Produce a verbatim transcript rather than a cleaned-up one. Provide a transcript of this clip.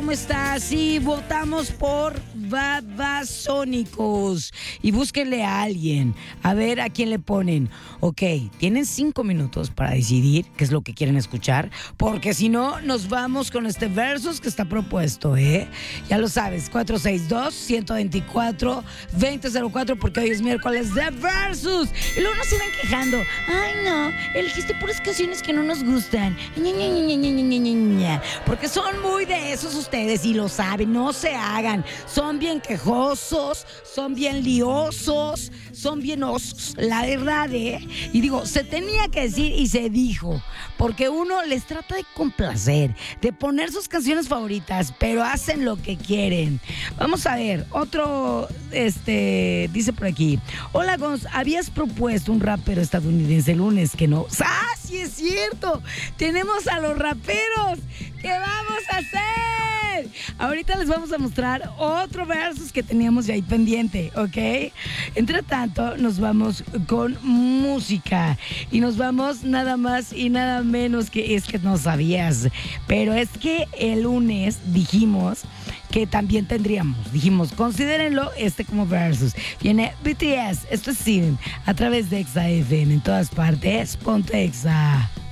¿cómo estás? Sí, votamos por Babasónicos. Y búsquenle a alguien, a ver a quién le ponen. Ok, tienen cinco minutos para decidir qué es lo que quieren escuchar, porque si no, nos vamos con este versus que está propuesto, ¿eh? Ya lo sabes, cuatro seis dos, uno dos cuatro, dos cero cero cuatro, porque hoy es miércoles de versus. Y luego nos siguen quejando. Ay, no, elegiste puras canciones que no nos gustan. Ña, Ña, Ña, Ña, Ña, Ña, Ña, Ña. Porque son muy de esos ustedes y lo saben, no se hagan. Son bien quejosos, son bien liosos, son bien osos, la verdad, ¿eh? Y digo, se tenía que decir y se dijo, porque uno les trata de complacer, de poner sus canciones favoritas, pero hacen lo que quieren. Vamos a ver, otro, este, dice por aquí, hola Gonz, habías propuesto un rapero estadounidense el lunes que no. ¡Ah, sí es cierto! Tenemos a los raperos. ¿Qué vamos a hacer? Ahorita les vamos a mostrar otro versus que teníamos ya ahí pendiente, ¿ok? Entre tanto, nos vamos con música. Y nos vamos nada más y nada menos que... Es que no sabías. Pero es que el lunes dijimos que también tendríamos. Dijimos, considérenlo este como versus. Viene B T S, esto es Sin, a través de Exa F M. En todas partes, ponte Exa.